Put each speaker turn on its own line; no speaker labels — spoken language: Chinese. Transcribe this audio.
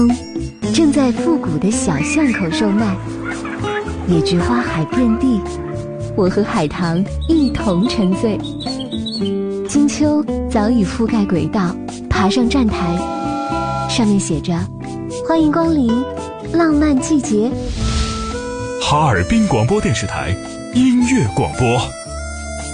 正在复古的小巷口售卖，野菊花海遍地，我和海棠一同沉醉。金秋早已覆盖轨道，爬上站台，上面写着欢迎光临浪漫季节。
哈尔滨广播电视台音乐广播。